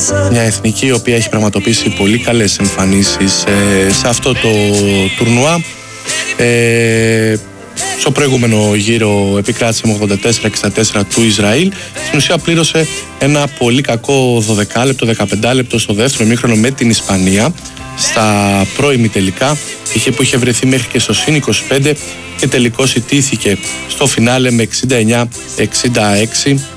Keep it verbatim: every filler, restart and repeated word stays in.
Μια εθνική η οποία έχει πραγματοποιήσει πολύ καλές εμφανίσεις ε, σε αυτό το τουρνουά. Ε, στο προηγούμενο γύρο επικράτησε με ογδόντα τέσσερα εξήντα τέσσερα του Ισραήλ. Στην ουσία πλήρωσε ένα πολύ κακό δώδεκα λεπτό, δεκαπέντε λεπτό στο δεύτερο ημίχρονο με την Ισπανία. Στα πρώιμη τελικά είχε που είχε βρεθεί μέχρι και στο συν είκοσι πέντε και τελικώς ιτήθηκε στο φινάλε με εξήντα εννιά εξήντα έξι